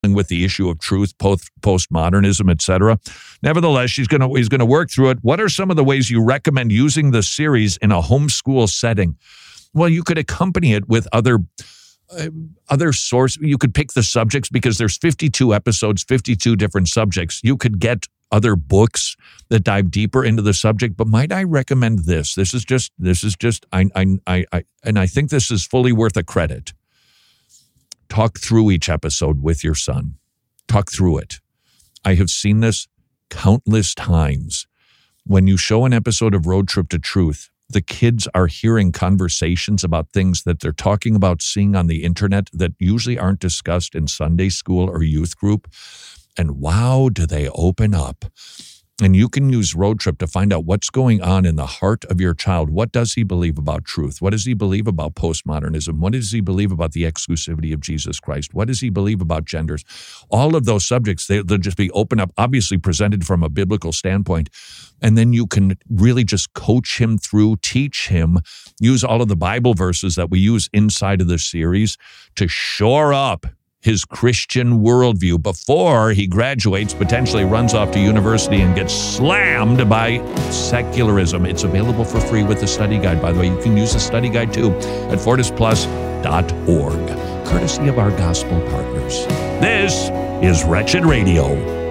with the issue of truth, postmodernism, etc. Nevertheless, he's going to work through it. What are some of the ways you recommend using the series in a homeschool setting? Well, you could accompany it with other source. You could pick the subjects because there's 52 episodes, 52 different subjects. You could get other books that dive deeper into the subject. But might I recommend this? This is just. And I think this is fully worth a credit. Talk through each episode with your son. Talk through it. I have seen this countless times. When you show an episode of Road Trip to Truth, the kids are hearing conversations about things that they're talking about seeing on the internet that usually aren't discussed in Sunday school or youth group. And wow, do they open up. And you can use Road Trip to find out what's going on in the heart of your child. What does he believe about truth? What does he believe about postmodernism? What does he believe about the exclusivity of Jesus Christ? What does he believe about genders? All of those subjects, they'll just be open up, obviously presented from a biblical standpoint. And then you can really just coach him through, teach him, use all of the Bible verses that we use inside of this series to shore up his Christian worldview before he graduates, potentially runs off to university and gets slammed by secularism. It's available for free with the study guide. By the way, you can use the study guide too at fortisplus.org, courtesy of our gospel partners. This is Wretched Radio.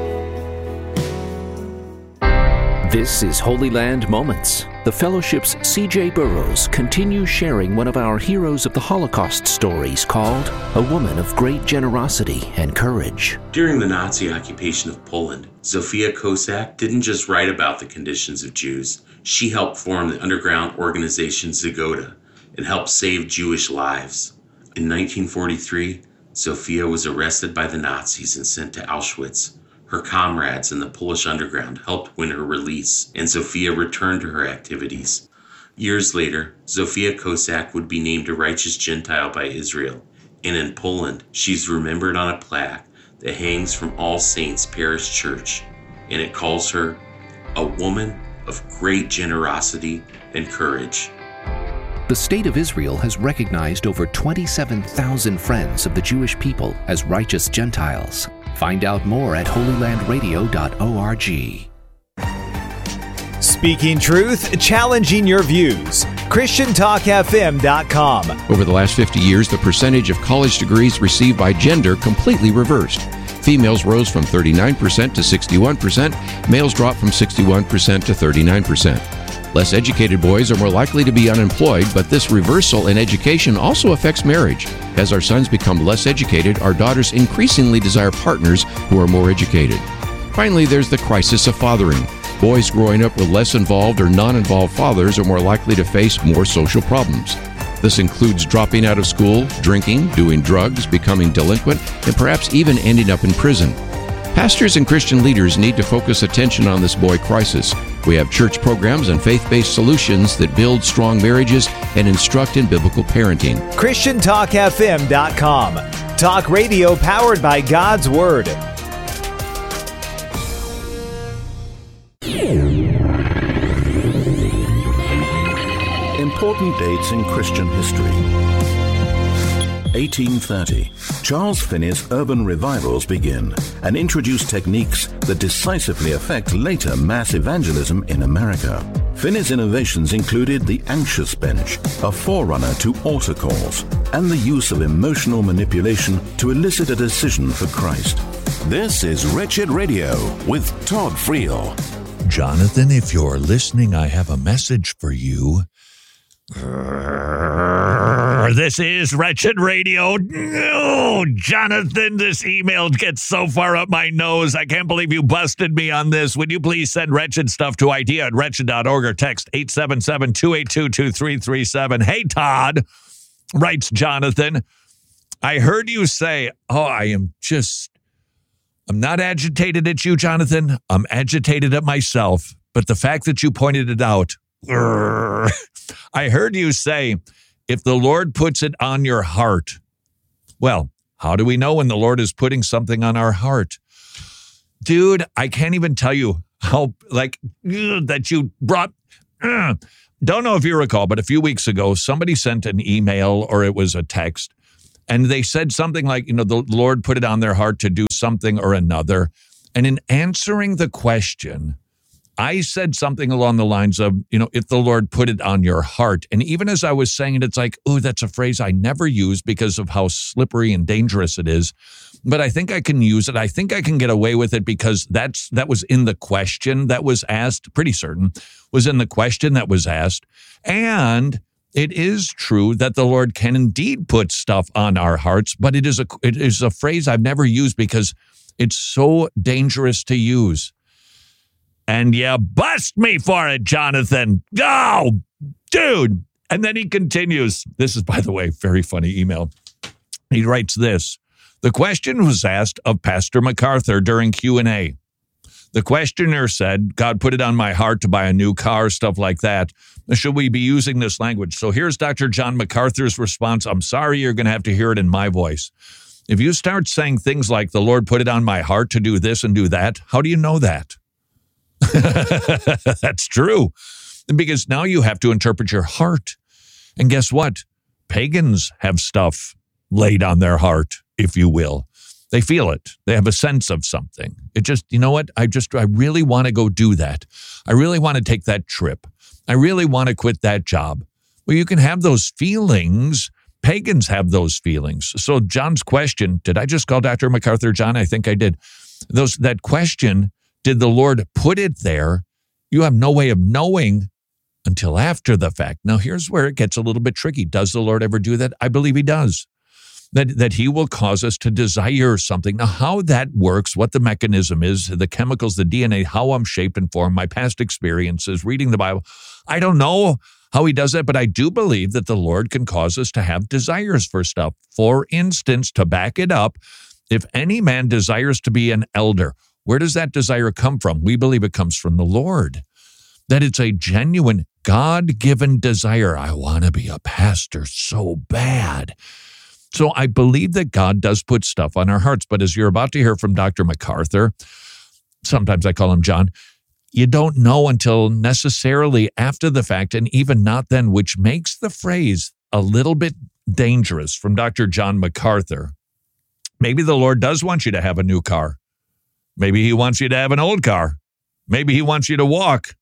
This is Holy Land Moments. The Fellowship's C.J. Burrows continues sharing one of our Heroes of the Holocaust stories called A Woman of Great Generosity and Courage. During the Nazi occupation of Poland, Zofia Kosak didn't just write about the conditions of Jews. She helped form the underground organization Zagoda and helped save Jewish lives. In 1943, Zofia was arrested by the Nazis and sent to Auschwitz. Her comrades in the Polish underground helped win her release, and Zofia returned to her activities. Years later, Zofia Kosak would be named a righteous Gentile by Israel, and in Poland, she's remembered on a plaque that hangs from All Saints Parish Church, and it calls her a woman of great generosity and courage. The State of Israel has recognized over 27,000 friends of the Jewish people as righteous Gentiles. Find out more at holylandradio.org. Speaking truth, challenging your views. ChristianTalkFM.com. Over the last 50 years, the percentage of college degrees received by gender completely reversed. Females rose from 39% to 61%. Males dropped from 61% to 39%. Less educated boys are more likely to be unemployed, but this reversal in education also affects marriage. As our sons become less educated, our daughters increasingly desire partners who are more educated. Finally, there's the crisis of fathering. Boys growing up with less involved or non-involved fathers are more likely to face more social problems. This includes dropping out of school, drinking, doing drugs, becoming delinquent, and perhaps even ending up in prison. Pastors and Christian leaders need to focus attention on this boy crisis. We have church programs and faith-based solutions that build strong marriages and instruct in biblical parenting. ChristianTalkFM.com. Talk radio powered by God's Word. Important dates in Christian history. 1830. Charles Finney's urban revivals begin and introduce techniques that decisively affect later mass evangelism in America. Finney's innovations included the anxious bench, a forerunner to altar calls, and the use of emotional manipulation to elicit a decision for Christ. This is Wretched Radio with Todd Friel. Jonathan, if you're listening, I have a message for you. This is Wretched Radio. Oh, Jonathan, this email gets so far up my nose. I can't believe you busted me on this. Would you please send Wretched stuff to idea@wretched.org or text 877-282-2337. Hey, Todd, writes Jonathan. I heard you say, I'm not agitated at you, Jonathan. I'm agitated at myself. But the fact that you pointed it out, I heard you say, if the Lord puts it on your heart. Well, how do we know when the Lord is putting something on our heart? Dude, I can't even tell you how, that you brought. Don't know if you recall, but a few weeks ago, somebody sent an email or it was a text, And they said something like, the Lord put it on their heart to do something or another. And in answering the question, I said something along the lines of, if the Lord put it on your heart. And even as I was saying it, it's like, oh, that's a phrase I never use because of how slippery and dangerous it is. But I think I can use it. I think I can get away with it because that was in the question that was asked, pretty certain, was in the question that was asked. And it is true that the Lord can indeed put stuff on our hearts, but it is a phrase I've never used because it's so dangerous to use. And you bust me for it, Jonathan. Oh, dude. And then he continues. This is, by the way, very funny email. He writes this. The question was asked of Pastor MacArthur during Q&A. The questioner said, God put it on my heart to buy a new car, stuff like that. Should we be using this language? So here's Dr. John MacArthur's response. I'm sorry, you're going to have to hear it in my voice. If you start saying things like, the Lord put it on my heart to do this and do that, how do you know that? That's true. Because now you have to interpret your heart. And guess what? Pagans have stuff laid on their heart, if you will. They feel it. They have a sense of something. It just, you know what? I really want to go do that. I really want to take that trip. I really want to quit that job. Well, you can have those feelings. Pagans have those feelings. So John's question, did I just call Dr. MacArthur John? I think I did. That question, did the Lord put it there? You have no way of knowing until after the fact. Now, here's where it gets a little bit tricky. Does the Lord ever do that? I believe he does. That he will cause us to desire something. Now, how that works, what the mechanism is, the chemicals, the DNA, how I'm shaped and formed, my past experiences, reading the Bible, I don't know how he does that, but I do believe that the Lord can cause us to have desires for stuff. For instance, to back it up, if any man desires to be an elder, where does that desire come from? We believe it comes from the Lord. That it's a genuine God-given desire. I want to be a pastor so bad. So I believe that God does put stuff on our hearts. But as you're about to hear from Dr. MacArthur, sometimes I call him John, you don't know until necessarily after the fact, and even not then, which makes the phrase a little bit dangerous from Dr. John MacArthur. Maybe the Lord does want you to have a new car. Maybe he wants you to have an old car. Maybe he wants you to walk.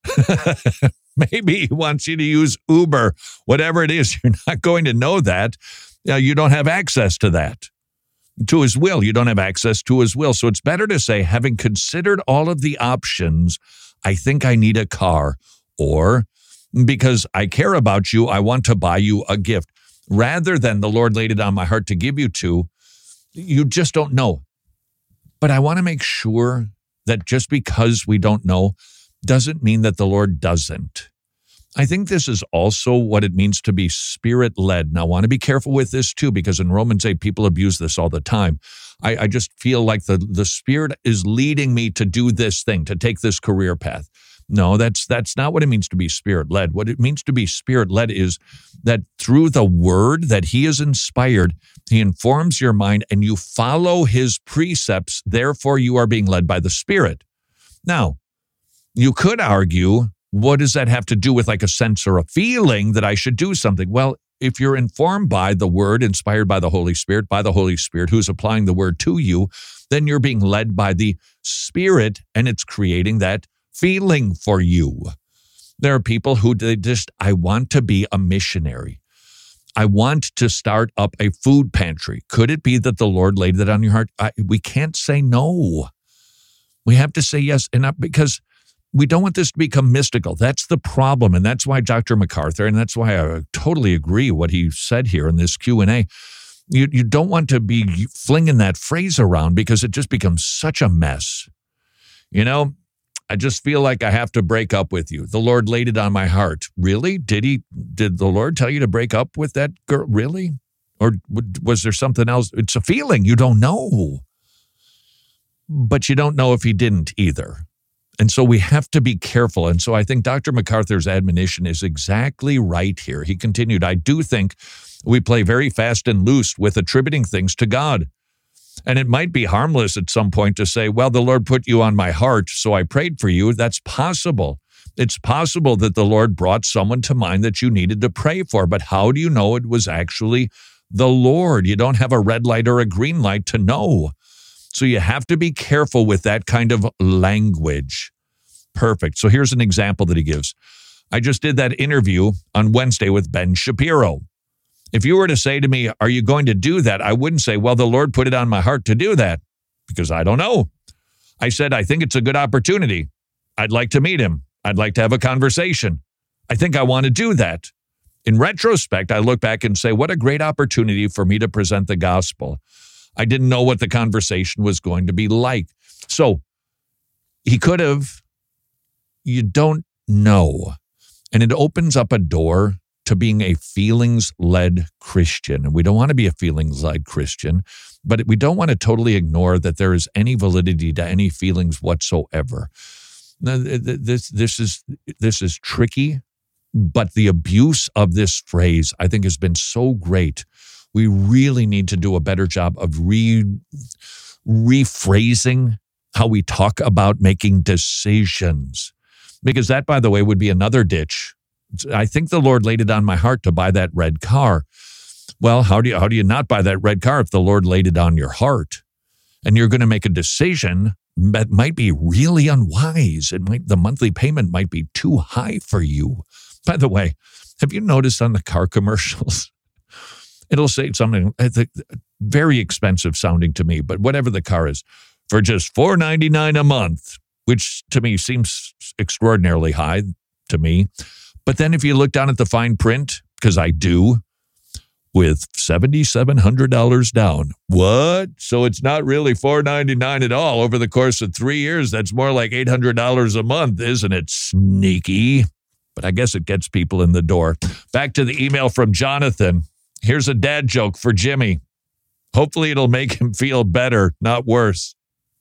Maybe he wants you to use Uber. Whatever it is, you're not going to know that. You don't have access to that. To his will, you don't have access to his will. So it's better to say, having considered all of the options, I think I need a car. Or, because I care about you, I want to buy you a gift. Rather than the Lord laid it on my heart to give you to, you just don't know. But I want to make sure that just because we don't know doesn't mean that the Lord doesn't. I think this is also what it means to be Spirit-led. Now, I want to be careful with this too, because in Romans 8, people abuse this all the time. I just feel like the Spirit is leading me to do this thing, to take this career path. No, that's not what it means to be Spirit-led. What it means to be Spirit-led is that through the Word that He is inspired, He informs your mind and you follow His precepts. Therefore, you are being led by the Spirit. Now, you could argue, what does that have to do with like a sense or a feeling that I should do something? Well, if you're informed by the Word, inspired by the Holy Spirit who's applying the Word to you, then you're being led by the Spirit and it's creating that feeling for you. There are people who I want to be a missionary. I want to start up a food pantry. Could it be that the Lord laid that on your heart? We can't say no. We have to say yes, and not because we don't want this to become mystical. That's the problem, and that's why Dr. MacArthur, and that's why I totally agree what he said here in this Q&A. You don't want to be flinging that phrase around because it just becomes such a mess. You know, I just feel like I have to break up with you. The Lord laid it on my heart. Really? Did the Lord tell you to break up with that girl? Really? Or was there something else? It's a feeling. You don't know. But you don't know if he didn't either. And so we have to be careful. And so I think Dr. MacArthur's admonition is exactly right here. He continued, I do think we play very fast and loose with attributing things to God. And it might be harmless at some point to say, well, the Lord put you on my heart, so I prayed for you. That's possible. It's possible that the Lord brought someone to mind that you needed to pray for. But how do you know it was actually the Lord. You don't have a red light or a green light to know. So you have to be careful with that kind of language. Perfect. So here's an example that he gives. I just did that interview on Wednesday with Ben Shapiro. If you were to say to me, are you going to do that? I wouldn't say, well, the Lord put it on my heart to do that, because I don't know. I said, I think it's a good opportunity. I'd like to meet him. I'd like to have a conversation. I think I want to do that. In retrospect, I look back and say, what a great opportunity for me to present the gospel. I didn't know what the conversation was going to be like. So he could have, you don't know. And it opens up a door to being a feelings-led Christian. And we don't want to be a feelings-led Christian, but we don't want to totally ignore that there is any validity to any feelings whatsoever. Now, this is tricky, but the abuse of this phrase, I think, has been so great. We really need to do a better job of rephrasing how we talk about making decisions. Because that, by the way, would be another ditch. I think the Lord laid it on my heart to buy that red car. Well, how do you not buy that red car if the Lord laid it on your heart? And you're going to make a decision that might be really unwise. The monthly payment might be too high for you. By the way, have you noticed on the car commercials, it'll say something very expensive sounding to me, but whatever the car is, for just $4.99 a month, which to me seems extraordinarily high to me. But then if you look down at the fine print, because I do, with $7,700 down. What? So it's not really $4.99 at all over the course of 3 years. That's more like $800 a month, isn't it? Sneaky. But I guess it gets people in the door. Back to the email from Jonathan. Here's a dad joke for Jimmy. Hopefully it'll make him feel better, not worse.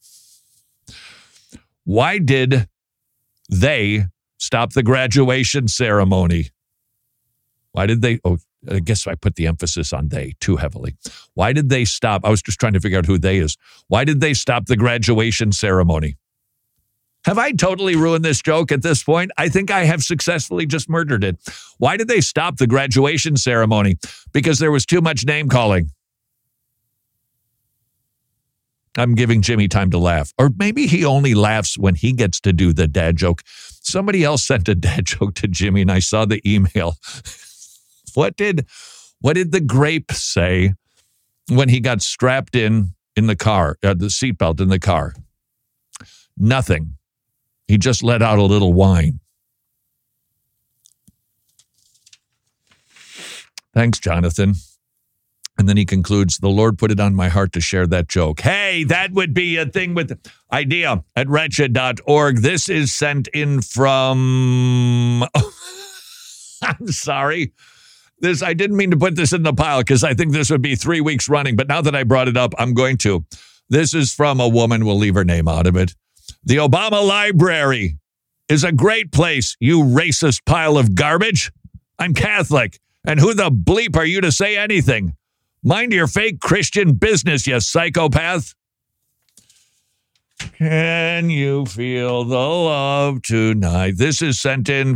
Why did they stop the graduation ceremony? Why did they? Oh, I guess I put the emphasis on they too heavily. Why did they stop? I was just trying to figure out who they is. Why did they stop the graduation ceremony? Have I totally ruined this joke at this point? I think I have successfully just murdered it. Why did they stop the graduation ceremony? Because there was too much name calling. I'm giving Jimmy time to laugh. Or maybe he only laughs when he gets to do the dad joke. Somebody else sent a dad joke to Jimmy, and I saw the email. What did the grape say when he got strapped in the car, the seatbelt in the car? Nothing. He just let out a little whine. Thanks, Jonathan. And then he concludes, the Lord put it on my heart to share that joke. Hey, that would be a thing with idea at wretched.org. This is sent in from, I'm sorry. I didn't mean to put this in the pile because I think this would be 3 weeks running. But now that I brought it up, I'm going to. This is from a woman. We'll leave her name out of it. The Obama Library is a great place, you racist pile of garbage. I'm Catholic. And who the bleep are you to say anything? Mind your fake Christian business, you psychopath. Can you feel the love tonight? This is sent in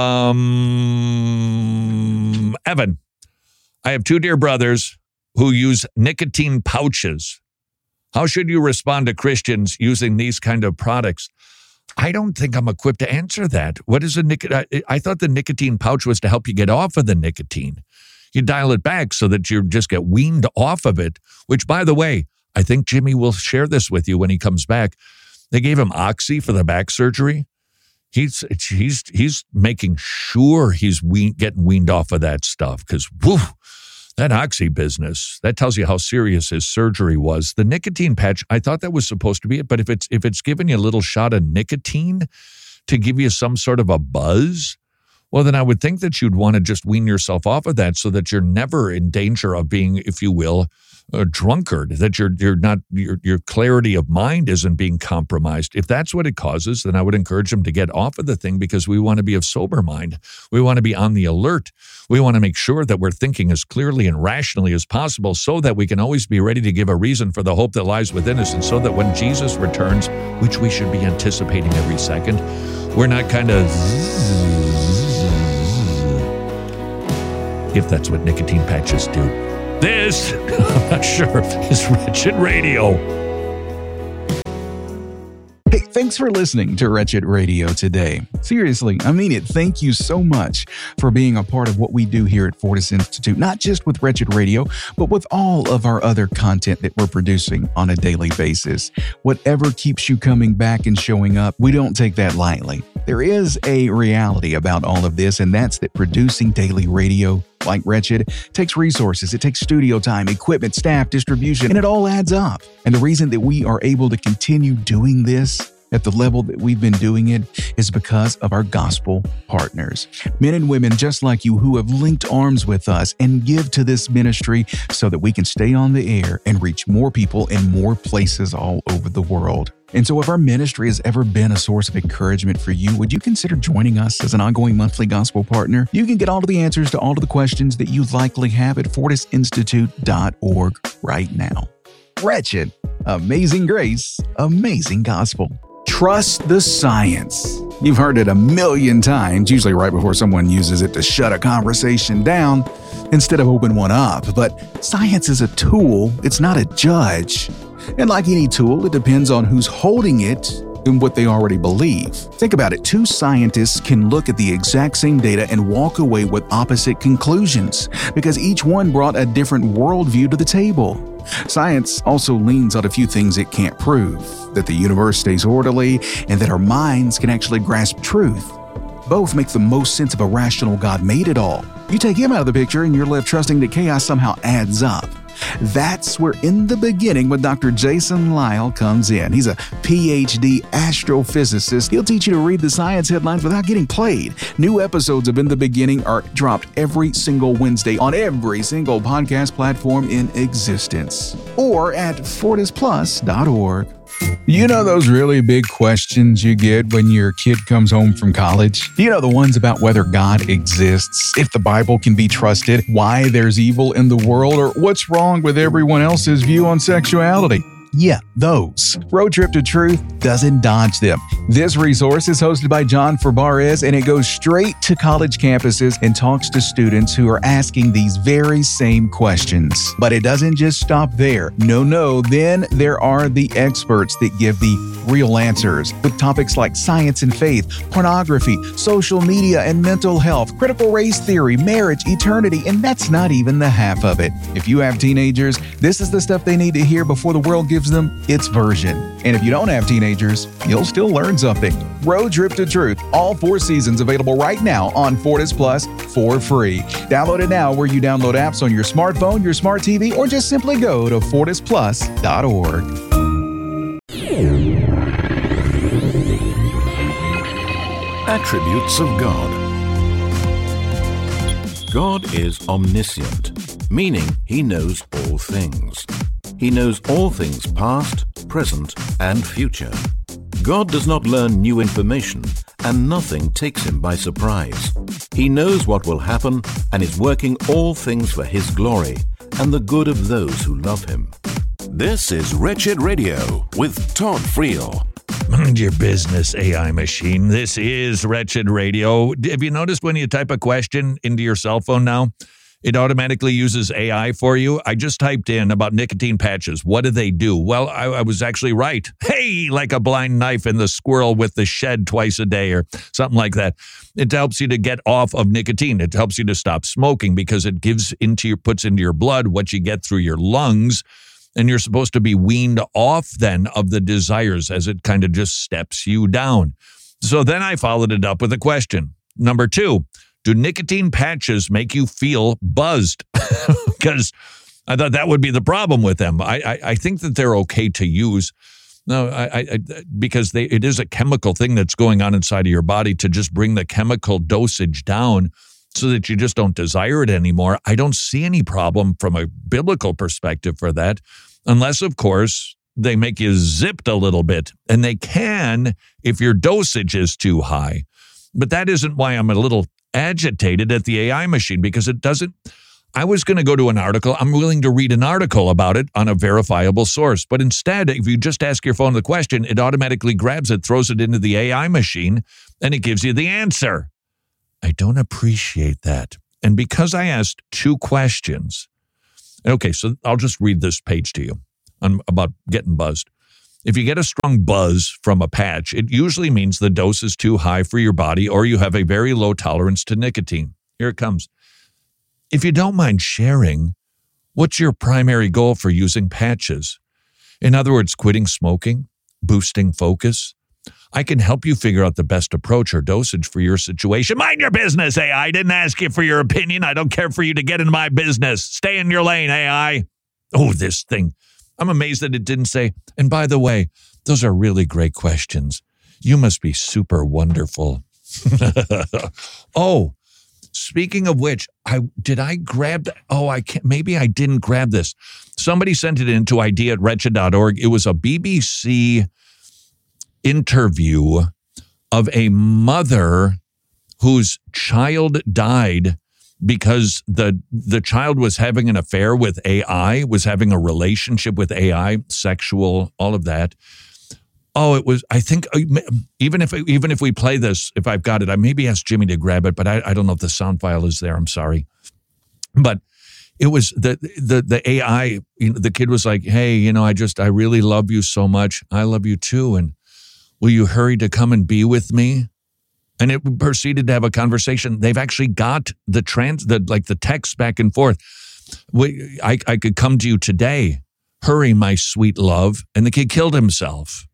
from Evan. I have 2 dear brothers who use nicotine pouches. How should you respond to Christians using these kind of products? I don't think I'm equipped to answer that. What is a nicotine? I thought the nicotine pouch was to help you get off of the nicotine. You dial it back so that you just get weaned off of it, which, by the way, I think Jimmy will share this with you when he comes back. They gave him Oxy for the back surgery. He's making sure he's getting weaned off of that stuff because, whew, that Oxy business, that tells you how serious his surgery was. The nicotine patch, I thought that was supposed to be it, but if it's giving you a little shot of nicotine to give you some sort of a buzz, well, then I would think that you'd want to just wean yourself off of that so that you're never in danger of being, if you will, a drunkard, that your clarity of mind isn't being compromised. If that's what it causes, then I would encourage them to get off of the thing because we want to be of sober mind. We want to be on the alert. We want to make sure that we're thinking as clearly and rationally as possible so that we can always be ready to give a reason for the hope that lies within us and so that when Jesus returns, which we should be anticipating every second, we're not kind of if that's what nicotine patches do. This, I'm not sure, is Wretched Radio. Hey, thanks for listening to Wretched Radio today. Seriously, I mean it. Thank you so much for being a part of what we do here at Fortis Institute, not just with Wretched Radio, but with all of our other content that we're producing on a daily basis. Whatever keeps you coming back and showing up, we don't take that lightly. There is a reality about all of this, and that's that producing daily radio like Wretched takes resources. It takes studio time, equipment, staff, distribution, and it all adds up. And the reason that we are able to continue doing this at the level that we've been doing it is because of our gospel partners. Men and women just like you who have linked arms with us and give to this ministry so that we can stay on the air and reach more people in more places all over the world. And so if our ministry has ever been a source of encouragement for you, would you consider joining us as an ongoing monthly gospel partner? You can get all of the answers to all of the questions that you likely have at fortisinstitute.org right now. Wretched, amazing grace, amazing gospel. Trust the science. You've heard it a million times, usually right before someone uses it to shut a conversation down instead of open one up. But science is a tool, it's not a judge. And like any tool, it depends on who's holding it and what they already believe. Think about it. Two scientists can look at the exact same data and walk away with opposite conclusions because each one brought a different worldview to the table. Science also leans on a few things it can't prove, that the universe stays orderly and that our minds can actually grasp truth. Both make the most sense of a rational God made it all. You take him out of the picture and you're left trusting that chaos somehow adds up. That's where In the Beginning with Dr. Jason Lisle comes in. He's a PhD astrophysicist. He'll teach you to read the science headlines without getting played. New episodes of In the Beginning are dropped every single Wednesday on every single podcast platform in existence or at fortisplus.org. You know those really big questions you get when your kid comes home from college? You know the ones about whether God exists, if the Bible can be trusted, why there's evil in the world, or what's wrong with everyone else's view on sexuality? Yeah, those. Road Trip to Truth doesn't dodge them. This resource is hosted by John Fabarez, and it goes straight to college campuses and talks to students who are asking these very same questions. But it doesn't just stop there. No. Then there are the experts that give the real answers with topics like science and faith, pornography, social media and mental health, critical race theory, marriage, eternity, and that's not even the half of it. If you have teenagers, this is the stuff they need to hear before the world gives them its version. And if you don't have teenagers, you'll still learn something. Road Trip to Truth, all 4 seasons available right now on Fortis Plus for free. Download it now where you download apps on your smartphone, your smart TV, or just simply go to fortisplus.org. Attributes of God. God is omniscient, meaning he knows all things. He knows all things past, present, and future. God does not learn new information, and nothing takes him by surprise. He knows what will happen and is working all things for his glory and the good of those who love him. This is Wretched Radio with Todd Friel. Mind your business, AI machine. This is Wretched Radio. Have you noticed when you type a question into your cell phone now, it automatically uses AI for you? I just typed in about nicotine patches. What do they do? Well, I was actually right. Hey, like a blind knife in the squirrel with the shed twice a day or something like that. It helps you to get off of nicotine. It helps you to stop smoking because it puts into your blood what you get through your lungs. And you're supposed to be weaned off then of the desires as it kind of just steps you down. So then I followed it up with a question. Number 2, do nicotine patches make you feel buzzed? Because I thought that would be the problem with them. I think that they're okay to use. No, because it is a chemical thing that's going on inside of your body to just bring the chemical dosage down so that you just don't desire it anymore. I don't see any problem from a biblical perspective for that, unless, of course, they make you zipped a little bit. And they can if your dosage is too high. But that isn't why I'm a little agitated at the AI machine, because it doesn't. I was going to go to an article. I'm willing to read an article about it on a verifiable source. But instead, if you just ask your phone the question, it automatically grabs it, throws it into the AI machine, and it gives you the answer. I don't appreciate that. And because I asked 2 questions, Okay, so I'll just read this page to you about getting buzzed. If you get a strong buzz from a patch, it usually means the dose is too high for your body or you have a very low tolerance to nicotine. Here it comes. If you don't mind sharing, what's your primary goal for using patches? In other words, quitting smoking, boosting focus. I can help you figure out the best approach or dosage for your situation. Mind your business, AI. I didn't ask you for your opinion. I don't care for you to get in my business. Stay in your lane, AI. Oh, this thing. I'm amazed that it didn't say, and by the way, those are really great questions. You must be super wonderful. Oh, speaking of which, did I grab that? Oh, I can't. Maybe I didn't grab this. Somebody sent it in to idea@wretched.org. It was a BBC interview of a mother whose child died because the child was having an affair with AI, was having a relationship with AI, sexual, all of that. Oh, it was, I think, even if we play this, if I've got it, I maybe ask Jimmy to grab it, but I don't know if the sound file is there. I'm sorry. But it was the AI, the kid was like, hey, I really love you so much. I love you too. And will you hurry to come and be with me? And it proceeded to have a conversation. They've actually got the text back and forth. I could come to you today. Hurry, my sweet love. And the kid killed himself.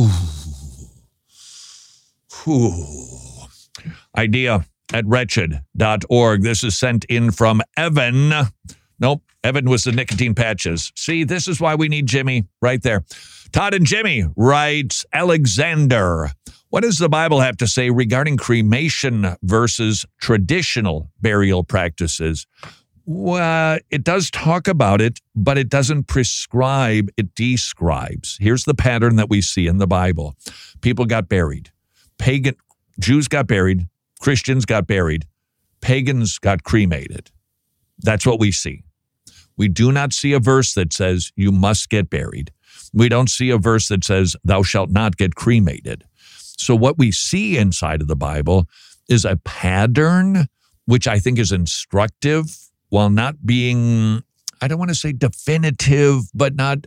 Idea@wretched.org. This is sent in from Evan. Nope, Evan was the nicotine patches. See, this is why we need Jimmy right there. Todd and Jimmy writes, Alexander, what does the Bible have to say regarding cremation versus traditional burial practices? Well, it does talk about it, but it doesn't prescribe, it describes. Here's the pattern that we see in the Bible. People got buried. Jews got buried. Christians got buried. Pagans got cremated. That's what we see. We do not see a verse that says you must get buried. We don't see a verse that says thou shalt not get cremated. So what we see inside of the Bible is a pattern, which I think is instructive, while not being, I don't want to say definitive, but not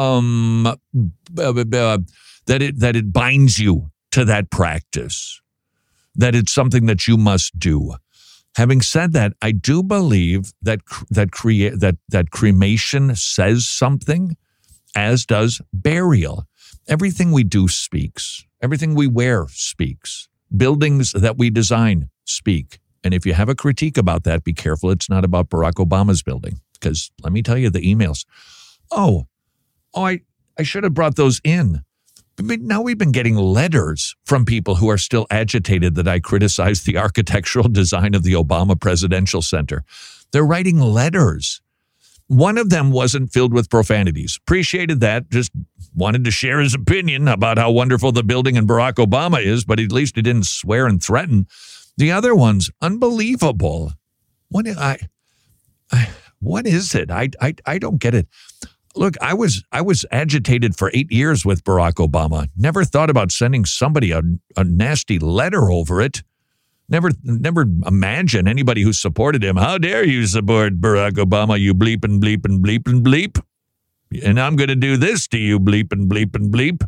that it binds you to that practice, that it's something that you must do. Having said that, I do believe that cremation says something, as does burial. Everything we do speaks. Everything we wear speaks. Buildings that we design speak. And if you have a critique about that, be careful. It's not about Barack Obama's building. Because let me tell you, the emails. I should have brought those in. But now we've been getting letters from people who are still agitated that I criticized the architectural design of the Obama Presidential Center. They're writing letters. One of them wasn't filled with profanities. Appreciated that. Just wanted to share his opinion about how wonderful the building in Barack Obama is, but at least he didn't swear and threaten. The other one's unbelievable. What is it? I don't get it. Look, I was agitated for 8 years with Barack Obama. Never thought about sending somebody a nasty letter over it. Never imagine anybody who supported him. How dare you support Barack Obama, you bleep and bleep and bleep and bleep. And I'm going to do this to you, bleep and bleep and bleep.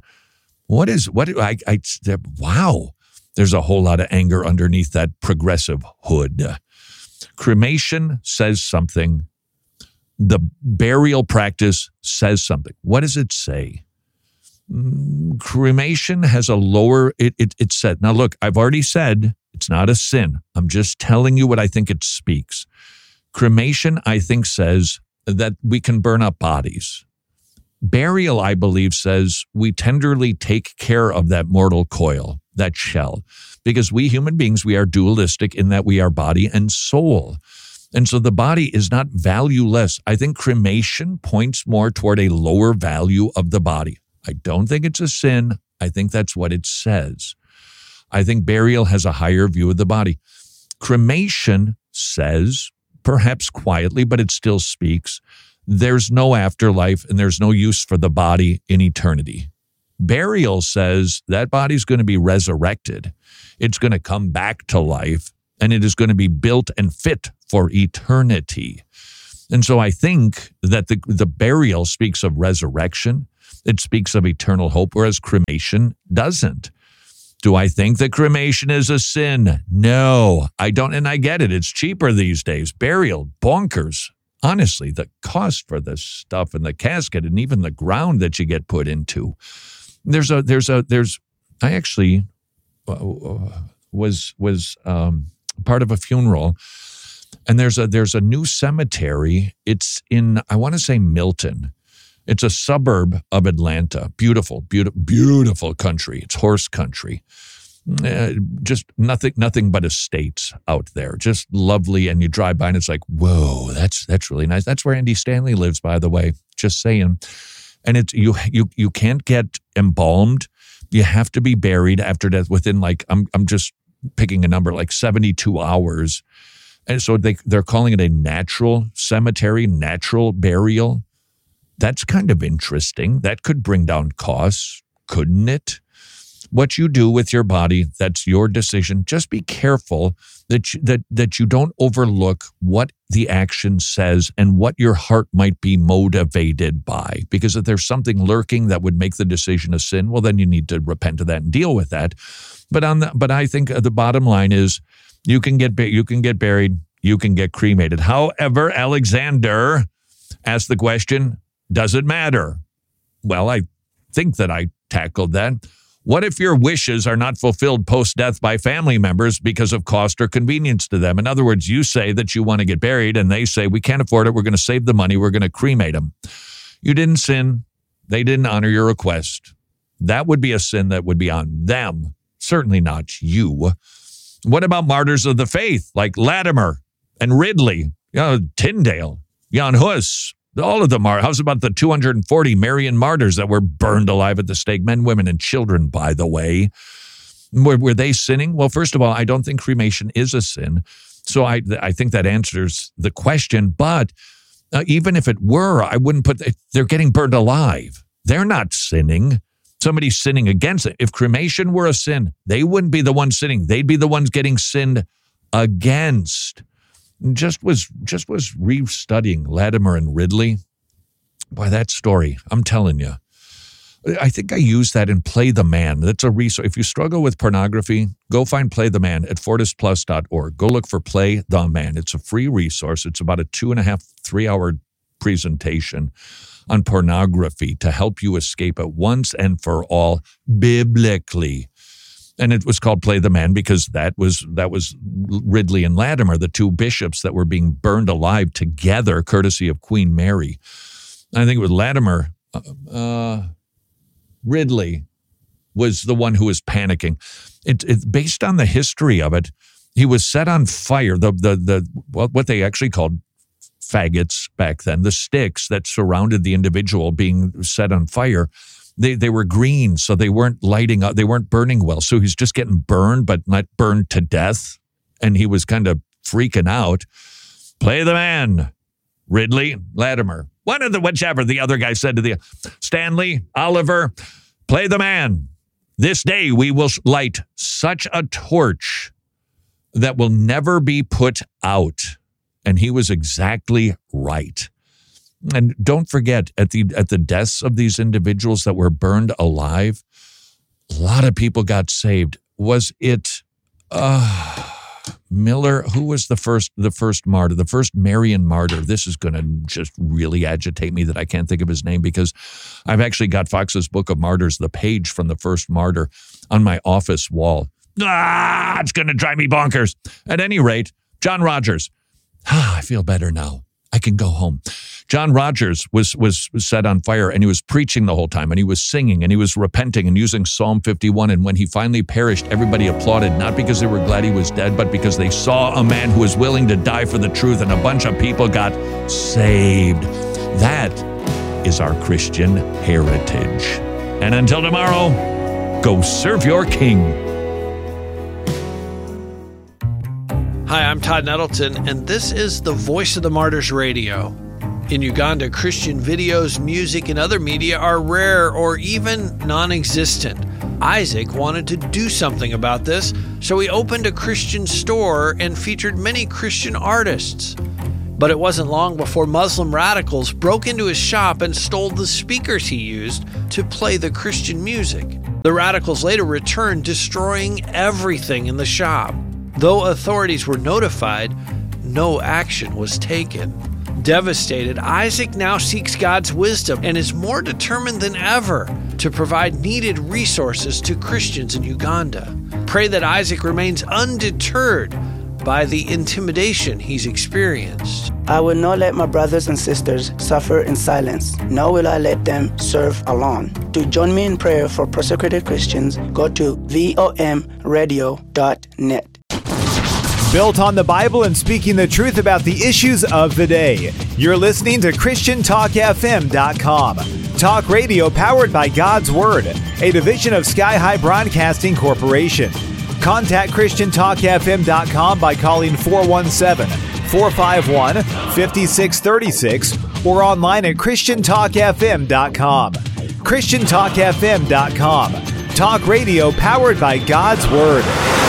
Wow. There's a whole lot of anger underneath that progressive hood. Cremation says something. The burial practice says something. What does it say? Cremation has a lower, it said. Now look, I've already said it's not a sin. I'm just telling you what I think it speaks. Cremation, I think, says that we can burn up bodies. Burial, I believe, says we tenderly take care of that mortal coil, that shell, because we human beings, we are dualistic in that we are body and soul. And so the body is not valueless. I think cremation points more toward a lower value of the body. I don't think it's a sin. I think that's what it says. I think burial has a higher view of the body. Cremation says, perhaps quietly, but it still speaks, there's no afterlife and there's no use for the body in eternity. Burial says that body's going to be resurrected. It's going to come back to life, and it is going to be built and fit for eternity. And so I think that the burial speaks of resurrection. It speaks of eternal hope, whereas cremation doesn't. Do I think that cremation is a sin? No, I don't. And I get it. It's cheaper these days. Burial, bonkers. Honestly, the cost for this stuff and the casket and even the ground that you get put into. I actually was part of a funeral, and there's a new cemetery. It's in, I want to say, Milton. It's a suburb of Atlanta. Beautiful, beautiful, beautiful country. It's horse country. Just nothing but estates out there. Just lovely. And you drive by and it's like, whoa, that's really nice. That's where Andy Stanley lives, by the way. Just saying. And it's you can't get embalmed. You have to be buried after death within I'm just picking a number, 72 hours. And so they're calling it a natural cemetery, natural burial. That's kind of interesting. That could bring down costs, couldn't it? What you do with your body, that's your decision. Just be careful that you don't overlook what the action says and what your heart might be motivated by. Because if there's something lurking that would make the decision a sin, well, then you need to repent of that and deal with that. But I think the bottom line is you can get buried, you can get cremated. However, Alexander asked the question, does it matter? Well, I think that I tackled that. What if your wishes are not fulfilled post-death by family members because of cost or convenience to them? In other words, you say that you want to get buried, and they say, we can't afford it, we're going to save the money, we're going to cremate them. You didn't sin. They didn't honor your request. That would be a sin that would be on them, certainly not you. What about martyrs of the faith, like Latimer and Ridley, Tyndale, Jan Hus? All of them are. How's about the 240 Marian martyrs that were burned alive at the stake? Men, women, and children, by the way. Were they sinning? Well, first of all, I don't think cremation is a sin. So I think that answers the question. But even if it were, I wouldn't they're getting burned alive. They're not sinning. Somebody's sinning against it. If cremation were a sin, they wouldn't be the ones sinning. They'd be the ones getting sinned against. Just was restudying Latimer and Ridley. Boy, that story, I'm telling you. I think I used that in Play the Man. That's a resource. If you struggle with pornography, go find Play the Man at fortisplus.org. Go look for Play the Man. It's a free resource. It's about a 2.5-3 hour presentation on pornography to help you escape it once and for all biblically. And it was called Play the Man because that was Ridley and Latimer, the two bishops that were being burned alive together, courtesy of Queen Mary. I think it was Latimer. Ridley was the one who was panicking. It's based on the history of it. He was set on fire. What they actually called faggots back then, the sticks that surrounded the individual being set on fire. They were green, so they weren't lighting up. They weren't burning well. So he's just getting burned, but not burned to death. And he was kind of freaking out. Play the Man. Ridley, Latimer. Whichever the other guy said to the Stanley, Oliver, play the man. This day we will light such a torch that will never be put out. And he was exactly right. And don't forget, at the deaths of these individuals that were burned alive, a lot of people got saved. Was it Miller? Who was the first martyr, the first Marian martyr? This is going to just really agitate me that I can't think of his name, because I've actually got Fox's Book of Martyrs, the page from the first martyr, on my office wall. It's going to drive me bonkers. At any rate, John Rogers. I feel better now. I can go home. John Rogers was set on fire, and he was preaching the whole time, and he was singing, and he was repenting and using Psalm 51. And when he finally perished, everybody applauded, not because they were glad he was dead, but because they saw a man who was willing to die for the truth, and a bunch of people got saved. That is our Christian heritage. And until tomorrow, go serve your King. Hi, I'm Todd Nettleton, and this is the Voice of the Martyrs Radio. In Uganda, Christian videos, music, and other media are rare or even non-existent. Isaac wanted to do something about this, so he opened a Christian store and featured many Christian artists. But it wasn't long before Muslim radicals broke into his shop and stole the speakers he used to play the Christian music. The radicals later returned, destroying everything in the shop. Though authorities were notified, no action was taken. Devastated, Isaac now seeks God's wisdom and is more determined than ever to provide needed resources to Christians in Uganda. Pray that Isaac remains undeterred by the intimidation he's experienced. I will not let my brothers and sisters suffer in silence, nor will I let them serve alone. To join me in prayer for persecuted Christians, go to vomradio.net. Built on the Bible and speaking the truth about the issues of the day. You're listening to ChristianTalkFM.com. Talk radio powered by God's Word, a division of Sky High Broadcasting Corporation. Contact ChristianTalkFM.com by calling 417-451-5636 or online at ChristianTalkFM.com. ChristianTalkFM.com. Talk radio powered by God's Word.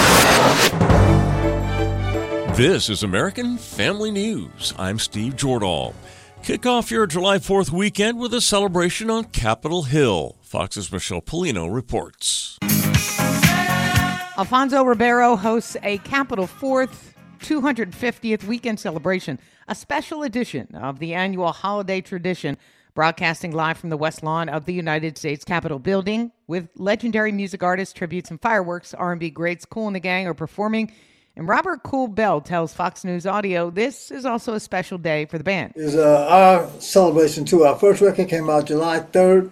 This is American Family News. I'm Steve Jordahl. Kick off your July 4th weekend with a celebration on Capitol Hill. Fox's Michelle Polino reports. Alfonso Ribeiro hosts a Capitol 4th 250th weekend celebration, a special edition of the annual holiday tradition, broadcasting live from the West Lawn of the United States Capitol building with legendary music artists, tributes, and fireworks. R&B greats Kool and the Gang are performing. And Robert Kool Bell tells Fox News Audio this is also a special day for the band. It's our celebration, too. Our first record came out July 3rd,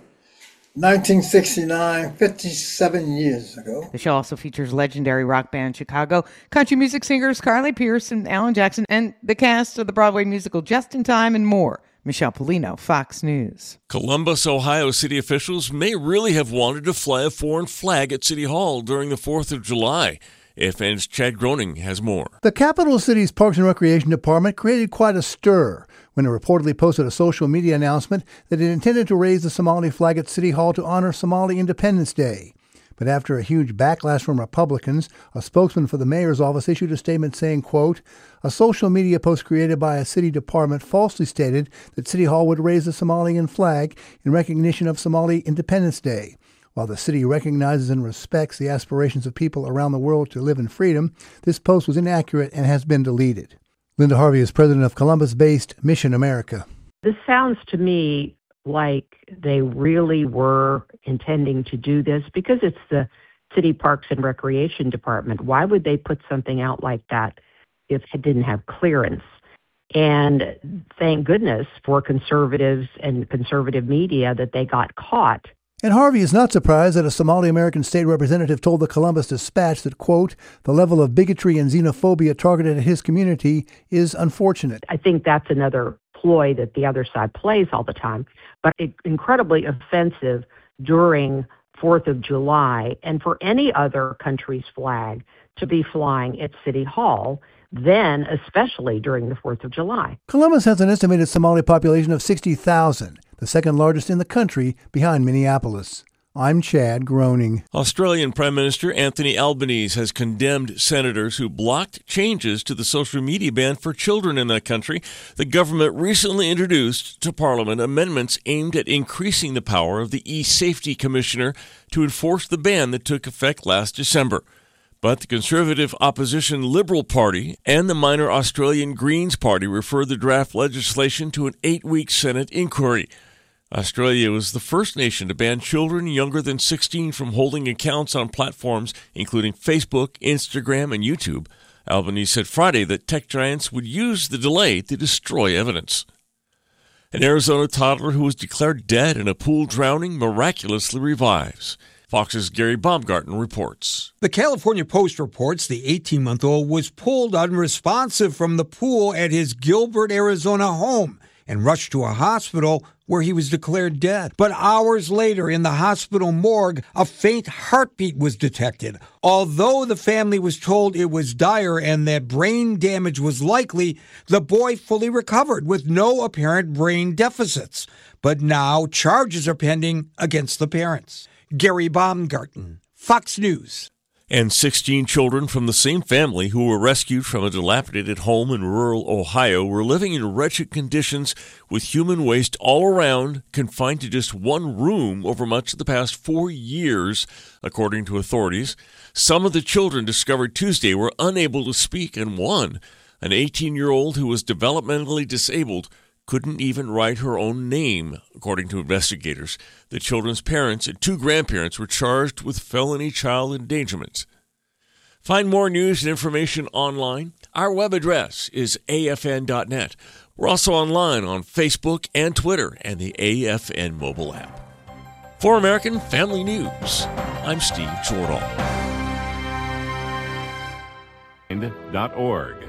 1969, 57 years ago. The show also features legendary rock band Chicago country music singers Carly Pearce and Alan Jackson, and the cast of the Broadway musical Just in Time and more. Michelle Polino, Fox News. Columbus, Ohio city officials may really have wanted to fly a foreign flag at City Hall during the 4th of July. AFN's Chad Groening has more. The capital city's Parks and Recreation Department created quite a stir when it reportedly posted a social media announcement that it intended to raise the Somali flag at City Hall to honor Somali Independence Day. But after a huge backlash from Republicans, a spokesman for the mayor's office issued a statement saying, quote, "A social media post created by a city department falsely stated that City Hall would raise the Somalian flag in recognition of Somali Independence Day. While the city recognizes and respects the aspirations of people around the world to live in freedom, this post was inaccurate and has been deleted." Linda Harvey is president of Columbus-based Mission America. This sounds to me like they really were intending to do this because it's the City Parks and Recreation Department. Why would they put something out like that if it didn't have clearance? And thank goodness for conservatives and conservative media that they got caught. And Harvey is not surprised that a Somali American state representative told the Columbus Dispatch that, quote, "the level of bigotry and xenophobia targeted at his community is unfortunate." I think that's another ploy that the other side plays all the time, but it's incredibly offensive during 4th of July and for any other country's flag to be flying at City Hall, then especially during the 4th of July. Columbus has an estimated Somali population of 60,000. The second largest in the country, behind Minneapolis. I'm Chad Groening. Australian Prime Minister Anthony Albanese has condemned senators who blocked changes to the social media ban for children in that country. The government recently introduced to Parliament amendments aimed at increasing the power of the e-Safety Commissioner to enforce the ban that took effect last December. But the Conservative opposition Liberal Party and the minor Australian Greens Party referred the draft legislation to an 8-week Senate inquiry. Australia was the first nation to ban children younger than 16 from holding accounts on platforms including Facebook, Instagram, and YouTube. Albanese said Friday that tech giants would use the delay to destroy evidence. An Arizona toddler who was declared dead in a pool drowning miraculously revives. Fox's Gary Baumgarten reports. The California Post reports the 18-month-old was pulled unresponsive from the pool at his Gilbert, Arizona home and rushed to a hospital where he was declared dead. But hours later, in the hospital morgue, a faint heartbeat was detected. Although the family was told it was dire and that brain damage was likely, the boy fully recovered with no apparent brain deficits. But now charges are pending against the parents. Gary Baumgarten, Fox News. And 16 children from the same family who were rescued from a dilapidated home in rural Ohio were living in wretched conditions with human waste all around, confined to just one room over much of the past 4 years, according to authorities. Some of the children discovered Tuesday were unable to speak, and one, an 18-year-old who was developmentally disabled, couldn't even write her own name, according to investigators. The children's parents and 2 grandparents were charged with felony child endangerment. Find more news and information online. Our web address is afn.net. We're also online on Facebook and Twitter and the AFN mobile app. For American Family News, I'm Steve Jordahl. .org.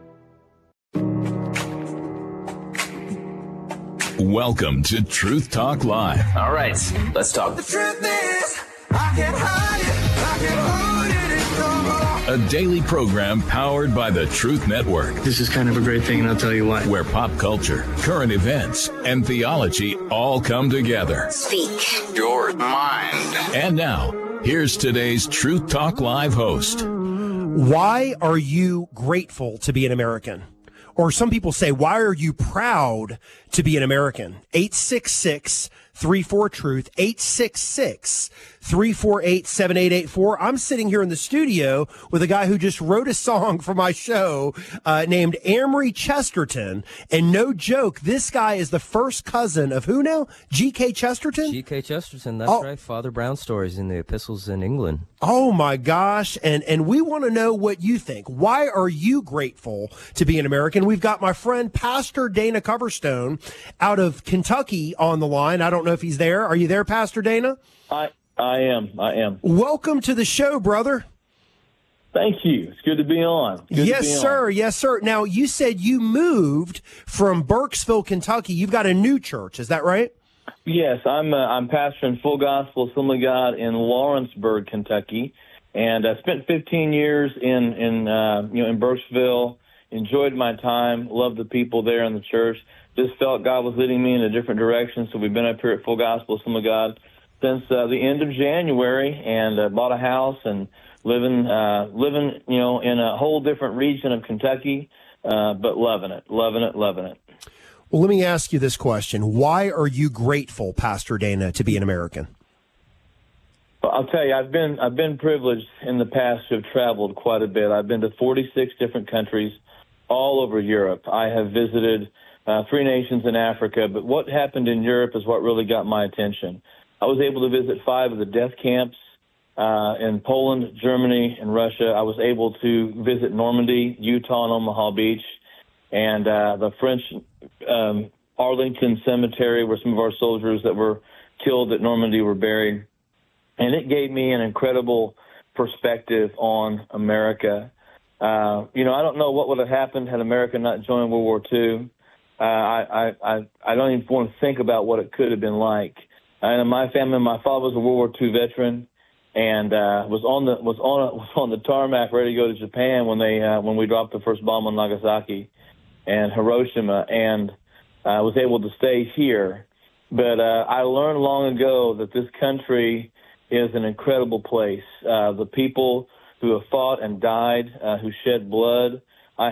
Welcome to Truth Talk Live. All right, let's talk. The truth is, I can't hide it, I can't hold it. A daily program powered by the Truth Network. This is kind of a great thing, and I'll tell you why. Where pop culture, current events, and theology all come together. Speak your mind. And now, here's today's Truth Talk Live host. Why are you grateful to be an American? Or some people say, why are you proud to be an American? 866-34-TRUTH, 866-348-7884. I'm sitting here in the studio with a guy who just wrote a song for my show named Amory Chesterton. And no joke, this guy is the first cousin of who now? G.K. Chesterton? G.K. Chesterton, that's right. Father Brown stories in the epistles in England. Oh, my gosh. And we want to know what you think. Why are you grateful to be an American? We've got my friend Pastor Dana Coverstone out of Kentucky on the line. I don't know if he's there. Are you there, Pastor Dana? I am. Welcome to the show, brother. Thank you. It's good to be on. Yes, sir. Yes, sir. Now, you said you moved from Burkesville, Kentucky. You've got a new church. Is that right? Yes, I'm pastor in Full Gospel Assembly of God in Lawrenceburg, Kentucky, and I spent 15 years in Burkesville. Enjoyed my time, loved the people there in the church. Just felt God was leading me in a different direction, so we've been up here at Full Gospel Assembly of God since the end of January, and bought a house and living in a whole different region of Kentucky, but loving it. Well, let me ask you this question. Why are you grateful, Pastor Dana, to be an American? Well, I'll tell you, I've been privileged in the past to have traveled quite a bit. I've been to 46 different countries all over Europe. I have visited 3 nations in Africa, but what happened in Europe is what really got my attention. I was able to visit 5 of the death camps in Poland, Germany, and Russia. I was able to visit Normandy, Utah, and Omaha Beach, and the French Arlington Cemetery, where some of our soldiers that were killed at Normandy were buried. And it gave me an incredible perspective on America. I don't know what would have happened had America not joined World War II. I don't even want to think about what it could have been like. And my family, my father was a World War II veteran, and was on the tarmac ready to go to Japan when we dropped the first bomb on Nagasaki and Hiroshima, and I was able to stay here. But I learned long ago that this country is an incredible place. The people who have fought and died, who shed blood.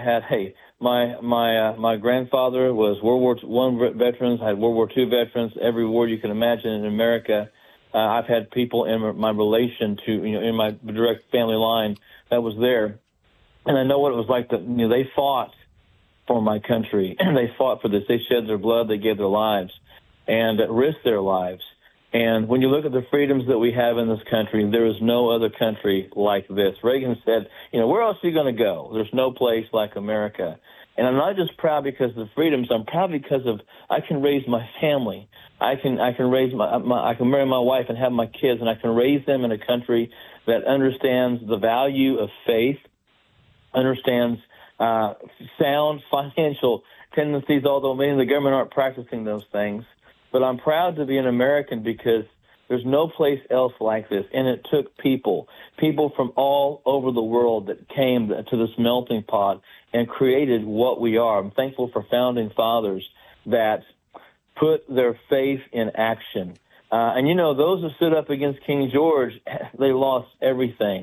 My grandfather was World War I veterans. I had World War II veterans. Every war you can imagine in America. I've had people in my relation to, in my direct family line that was there, and I know what it was like. They fought for my country, and they fought for this. They shed their blood. They gave their lives, and risked their lives. And when you look at the freedoms that we have in this country, there is no other country like this. Reagan said, where else are you going to go? There's no place like America. And I'm not just proud because of the freedoms. I'm proud because I can raise my family. I can raise I can marry my wife and have my kids, and I can raise them in a country that understands the value of faith, understands sound financial tendencies, although many in the government aren't practicing those things. But I'm proud to be an American because there's no place else like this. And it took people from all over the world that came to this melting pot and created what we are. I'm thankful for founding fathers that put their faith in action. And those who stood up against King George, they lost everything.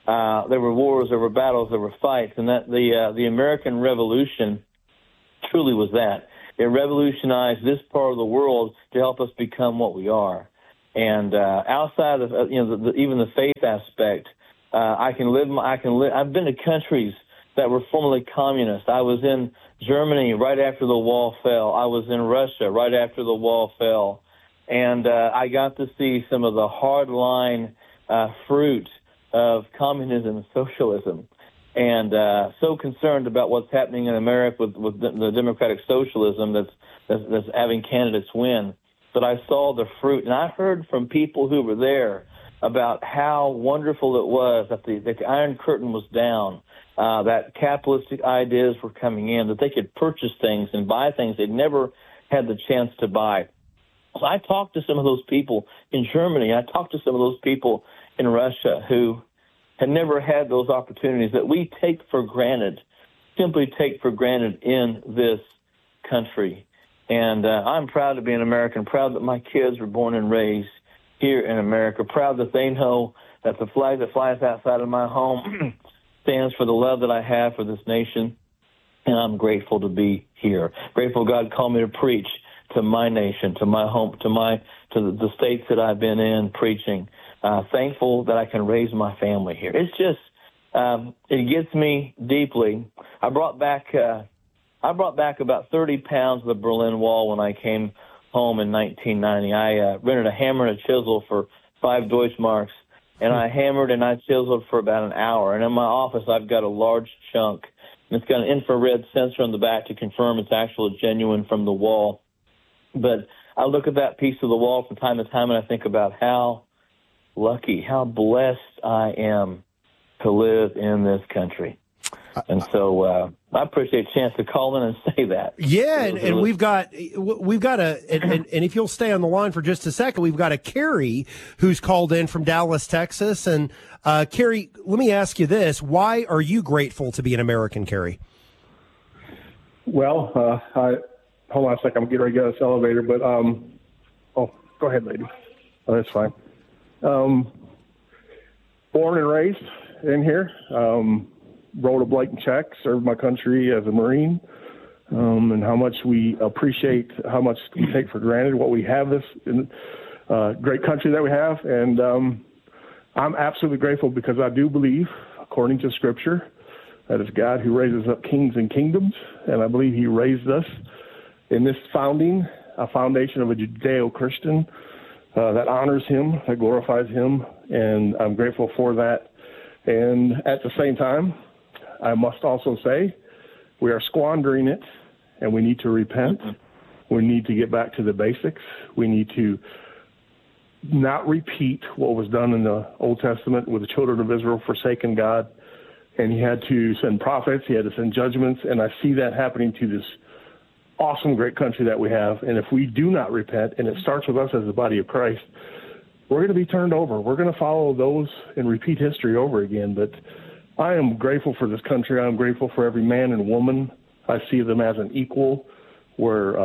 There were wars, there were battles, there were fights, and that the American Revolution truly was that. It revolutionized this part of the world to help us become what we are. And outside of even the faith aspect, I've been to countries that were formerly communist. I was in Germany right after the wall fell. I was in Russia right after the wall fell, and I got to see some of the hardline fruit of communism and socialism. And so concerned about what's happening in America with the democratic socialism that's having candidates win. But I saw the fruit, and I heard from people who were there about how wonderful it was that the Iron Curtain was down, that capitalistic ideas were coming in, that they could purchase things and buy things they'd never had the chance to buy. So I talked to some of those people in Germany. I talked to some of those people in Russia who had never had those opportunities that we simply take for granted in this country. And I'm proud to be an American, proud that my kids were born and raised here in America, proud that they know that the flag that flies outside of my home stands for the love that I have for this nation. And I'm grateful to be here. Grateful God called me to preach to my nation, to my home, to the states that I've been in preaching. Thankful that I can raise my family here. It's just, it gets me deeply. I brought back about 30 pounds of the Berlin Wall when I came home in 1990. I rented a hammer and a chisel for 5 Deutschmarks, and I hammered and I chiseled for about an hour. And in my office, I've got a large chunk, and it's got an infrared sensor on the back to confirm it's actually genuine from the wall. But I look at that piece of the wall from time to time, and I think about how lucky, how blessed I am to live in this country. And so I appreciate a chance to call in and say that. Yeah, and we've got and if you'll stay on the line for just a second, we've got a Carrie who's called in from Dallas, Texas. And Carrie, let me ask you this: why are you grateful to be an American, Carrie? Well, hold on a second. I'm getting ready to get on this elevator, but go ahead, lady. Oh, that's fine. Born and raised in here. Wrote a blank check, served my country as a Marine, and how much we appreciate, how much we take for granted what we have, this great country that we have. And I'm absolutely grateful because I do believe, according to Scripture, that it's God who raises up kings and kingdoms, and I believe he raised us in this founding, a foundation of a Judeo-Christian that honors him, that glorifies him, and I'm grateful for that. And at the same time, I must also say we are squandering it, and we need to repent. We need to get back to the basics. We need to not repeat what was done in the Old Testament with the children of Israel forsaking God, and he had to send prophets, he had to send judgments, and I see that happening to this awesome, great country that we have. And if we do not repent, and it starts with us as the body of Christ, we're going to be turned over. We're going to follow those and repeat history over again. But I am grateful for this country. I'm grateful for every man and woman. I see them as an equal, where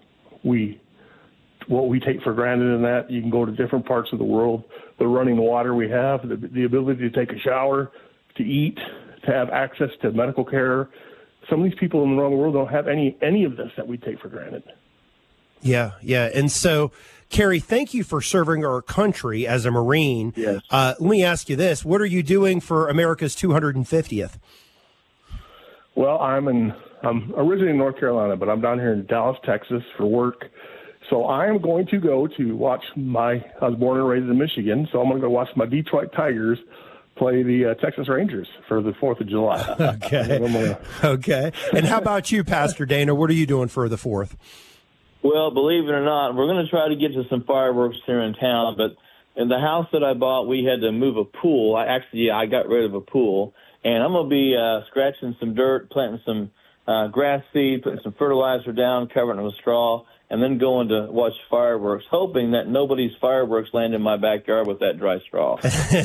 what we take for granted in that, you can go to different parts of the world, the running water we have, the ability to take a shower, to eat, to have access to medical care. Some of these people around the world don't have any of this that we take for granted. Yeah. And so, Carrie, thank you for serving our country as a Marine. Yes. Let me ask you this. What are you doing for America's 250th? Well, I'm originally in North Carolina, but I'm down here in Dallas, Texas for work. So I am going to go to watch I was born and raised in Michigan, so I'm going to go watch my Detroit Tigers play the Texas Rangers for the 4th of July. Okay. And how about you, Pastor Dana? What are you doing for the 4th? Well, believe it or not, we're going to try to get to some fireworks here in town, but in the house that I bought, we had to move a pool. I got rid of a pool, and I'm going to be scratching some dirt, planting some grass seed, putting some fertilizer down, covering it with straw, and then going to watch fireworks, hoping that nobody's fireworks land in my backyard with that dry straw.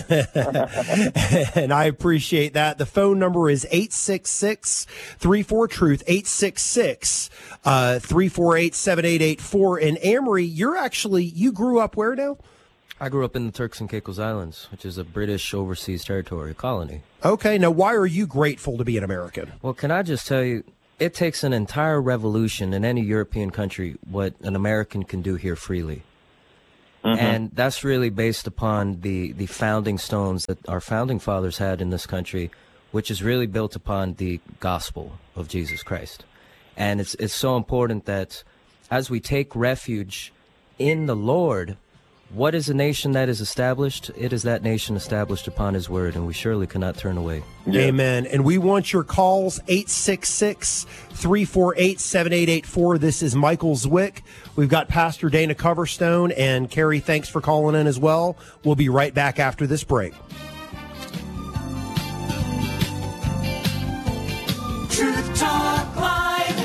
And I appreciate that. The phone number is 866-34-TRUTH, 866-348-7884. And Amory, you grew up where now? I grew up in the Turks and Caicos Islands, which is a British overseas territory, colony. Okay, now why are you grateful to be an American? Well, can I just tell you, it takes an entire revolution in any European country what an American can do here freely. Mm-hmm. And that's really based upon the founding stones that our founding fathers had in this country, which is really built upon the gospel of Jesus Christ. And it's so important that as we take refuge in the Lord, what is a nation that is established? It is that nation established upon his word, and we surely cannot turn away. Yeah. Amen. And we want your calls, 866-348-7884. This is Michael Zwick. We've got Pastor Dana Coverstone, and Carrie, thanks for calling in as well. We'll be right back after this break. Truth Talk Live.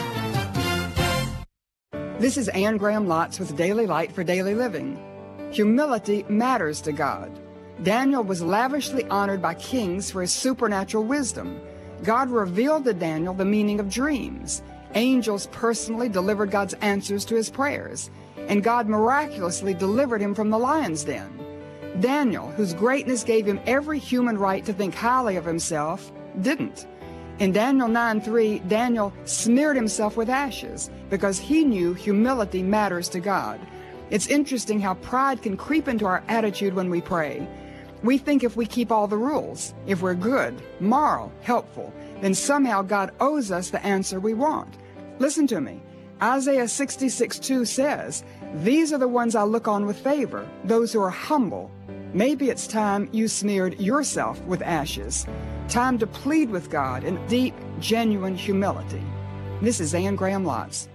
This is Anne Graham Lotz with Daily Light for Daily Living. Humility matters to God. Daniel was lavishly honored by kings for his supernatural wisdom. God revealed to Daniel the meaning of dreams. Angels personally delivered God's answers to his prayers, and God miraculously delivered him from the lion's den. Daniel, whose greatness gave him every human right to think highly of himself, didn't. In Daniel 9:3, Daniel smeared himself with ashes because he knew humility matters to God. It's interesting how pride can creep into our attitude when we pray. We think if we keep all the rules, if we're good, moral, helpful, then somehow God owes us the answer we want. Listen to me. Isaiah 66:2 says, "These are the ones I look on with favor, those who are humble." Maybe it's time you smeared yourself with ashes. Time to plead with God in deep, genuine humility. This is Anne Graham Lotz.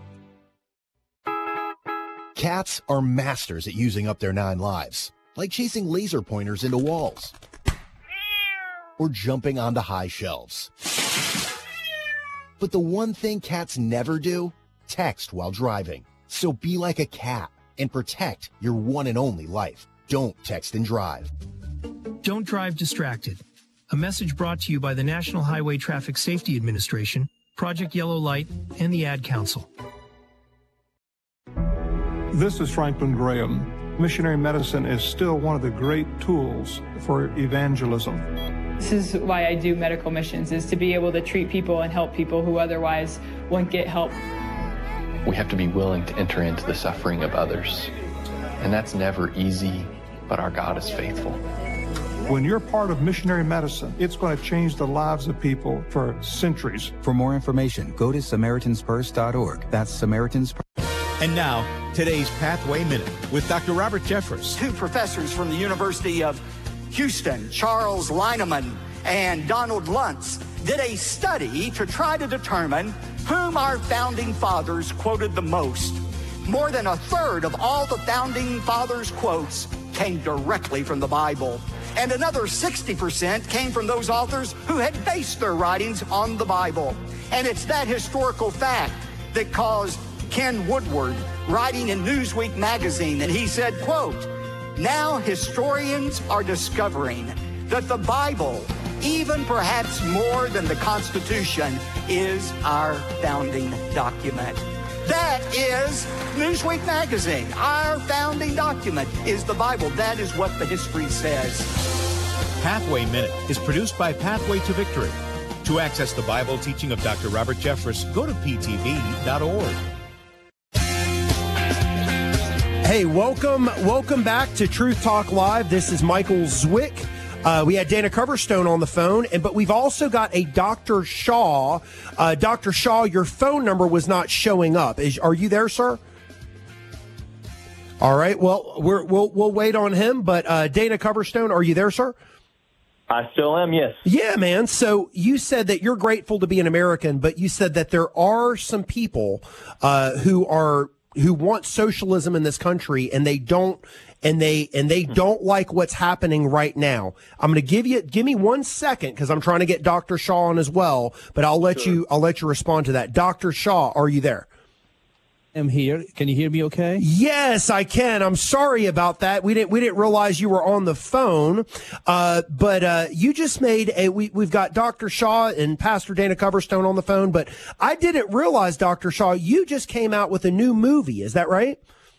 Cats are masters at using up their 9 lives, like chasing laser pointers into walls or jumping onto high shelves. But the one thing cats never do, text while driving. So be like a cat and protect your one and only life. Don't text and drive. Don't drive distracted. A message brought to you by the National Highway Traffic Safety Administration, Project Yellow Light, and the Ad Council. This is Franklin Graham. Missionary medicine is still one of the great tools for evangelism. This is why I do medical missions, is to be able to treat people and help people who otherwise won't get help. We have to be willing to enter into the suffering of others. And that's never easy, but our God is faithful. When you're part of missionary medicine, it's going to change the lives of people for centuries. For more information, go to SamaritansPurse.org. That's Samaritans. And now, today's Pathway Minute with Dr. Robert Jeffress. 2 professors from the University of Houston, Charles Lineman and Donald Luntz, did a study to try to determine whom our founding fathers quoted the most. More than a third of all the founding fathers' quotes came directly from the Bible. And another 60% came from those authors who had based their writings on the Bible. And it's that historical fact that caused Ken Woodward writing in Newsweek magazine, and he said, quote, "Now historians are discovering that the Bible, even perhaps more than the Constitution, is our founding document." That is Newsweek magazine. Our founding document is the Bible. That is what the history says. Pathway Minute is produced by Pathway to Victory. To access the Bible teaching of Dr. Robert Jeffress, go to ptv.org. Hey, welcome back to Truth Talk Live. This is Michael Zwick. We had Dana Coverstone on the phone, but we've also got a Dr. Shaw. Dr. Shaw, your phone number was not showing up. Are you there, sir? All right. Well, we'll wait on him. But Dana Coverstone, are you there, sir? I still am. Yes. Yeah, man. So you said that you're grateful to be an American, but you said that there are some people who want socialism in this country, and they don't like what's happening right now. I'm going to give me 1 second because I'm trying to get Dr. Shaw on as well, but I'll let you respond to that. Dr. Shaw, are you there? I'm here. Can you hear me okay? Yes, I can. I'm sorry about that. We didn't realize you were on the phone. But you just made we've got Dr. Shaw and Pastor Dana Coverstone on the phone, but I didn't realize, Dr. Shaw, you just came out with a new movie. Is that right?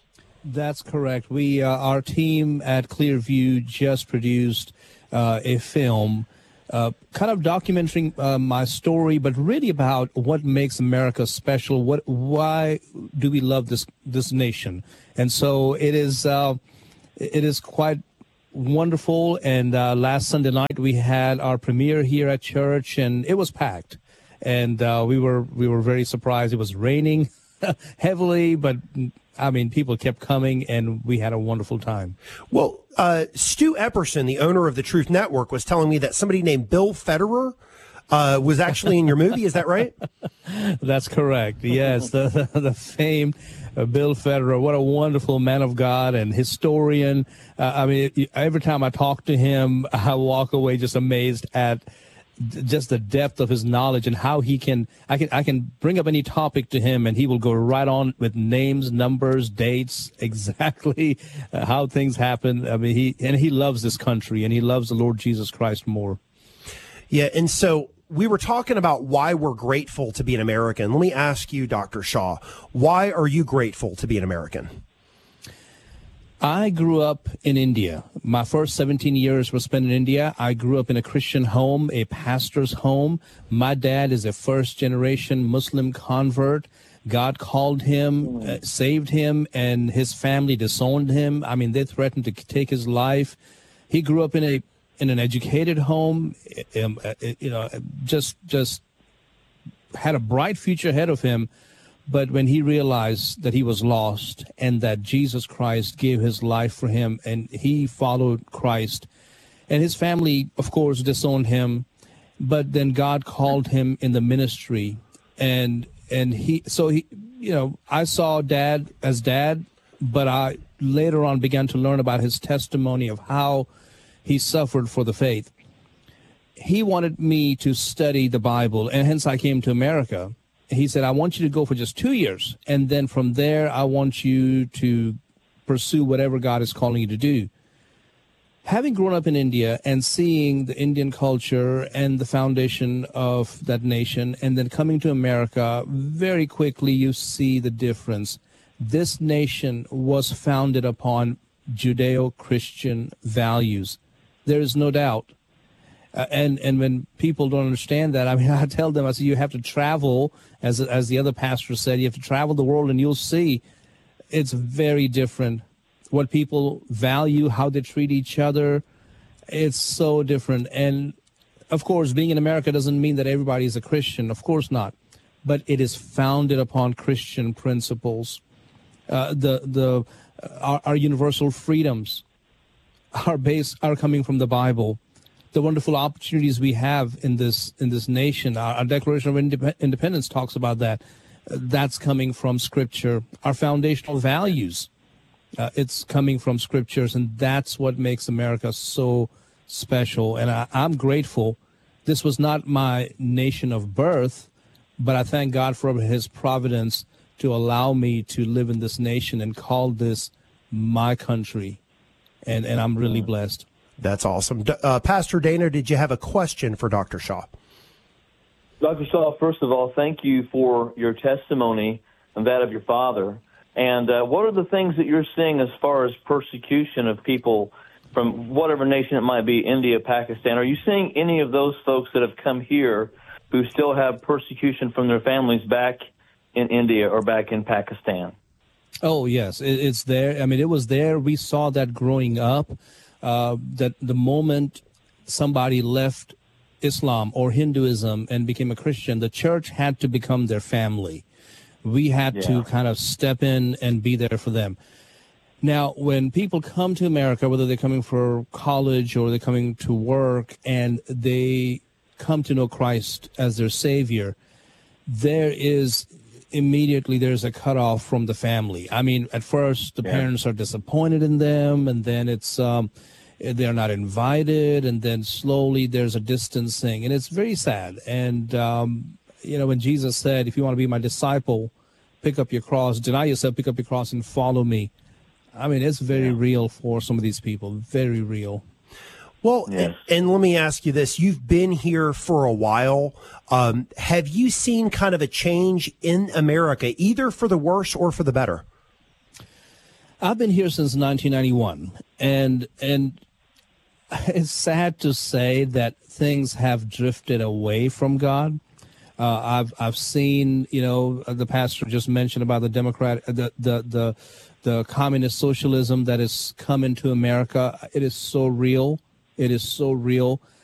That's correct. We, our team at Clearview just produced a film kind of documenting my story, but really about what makes America special. Why do we love this nation? And so it is quite wonderful. And last Sunday night we had our premiere here at church, and it was packed. And we were very surprised. It was raining heavily, but I mean, people kept coming, and we had a wonderful time. Well, Stu Epperson, the owner of the Truth Network, was telling me that somebody named Bill Federer was actually in your movie. Is that right? That's correct. Yes, the famed Bill Federer. What a wonderful man of God and historian. I mean, every time I talk to him, I walk away just amazed at just the depth of his knowledge and how I can bring up any topic to him and he will go right on with names, numbers, dates, exactly how things happen. I mean, he loves this country and he loves the Lord Jesus Christ more. Yeah. And so we were talking about why we're grateful to be an American. Let me ask you, Dr. Shaw, why are you grateful to be an American? I grew up in India. My first 17 years were spent in India. I grew up in a Christian home, a pastor's home. My dad is a first-generation Muslim convert. God called him, saved him, and his family disowned him. I mean, they threatened to take his life. He grew up in an educated home, just had a bright future ahead of him. But when he realized that he was lost and that Jesus Christ gave his life for him and he followed Christ, and his family, of course, disowned him, but then God called him in the ministry. And he, I saw Dad as Dad, but I later on began to learn about his testimony of how he suffered for the faith. He wanted me to study the Bible, and hence I came to America. He said, I want you to go for just 2 years, and then from there, I want you to pursue whatever God is calling you to do. Having grown up in India and seeing the Indian culture and the foundation of that nation, and then coming to America, very quickly you see the difference. This nation was founded upon Judeo-Christian values. There is no doubt. And when people don't understand that, I mean, I tell them, I say, you have to travel, as the other pastor said, you have to travel the world and you'll see it's very different. What people value, how they treat each other, it's so different. And, of course, being in America doesn't mean that everybody is a Christian. Of course not. But it is founded upon Christian principles. Our universal freedoms are coming from the Bible. The wonderful opportunities we have in this nation. Our Declaration of Independence talks about that. That's coming from Scripture. Our foundational values, it's coming from Scriptures, and that's what makes America so special. And I'm grateful. This was not my nation of birth, but I thank God for His providence to allow me to live in this nation and call this my country. And I'm really blessed. That's awesome. Pastor Dana, did you have a question for Dr. Shaw? Dr. Shaw, first of all, thank you for your testimony and that of your father. And what are the things that you're seeing as far as persecution of people from whatever nation it might be, India, Pakistan? Are you seeing any of those folks that have come here who still have persecution from their families back in India or back in Pakistan? Oh, yes, it's there. I mean, it was there. We saw that growing up. That the moment somebody left Islam or Hinduism and became a Christian, the church had to become their family. We had to kind of step in and be there for them. Now, when people come to America, whether they're coming for college or they're coming to work, and they come to know Christ as their Savior, there's a cutoff from the family. I mean, at first, the parents are disappointed in them, and then it's they're not invited, and then slowly there's a distancing, and it's very sad. And, when Jesus said, if you want to be my disciple, pick up your cross, deny yourself, pick up your cross, and follow me. I mean, it's very real for some of these people, very real. Well, and let me ask you this. You've been here for a while. Have you seen kind of a change in America, either for the worse or for the better? I've been here since 1991, and it's sad to say that things have drifted away from God. I've seen, the pastor just mentioned about the communist socialism that has come into America. It is so real. It is so real.